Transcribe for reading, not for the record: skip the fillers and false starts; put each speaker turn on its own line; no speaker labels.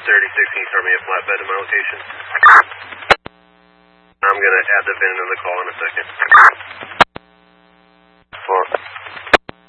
3016, start me a flatbed to my location. I'm going to add the VIN into the call in a second.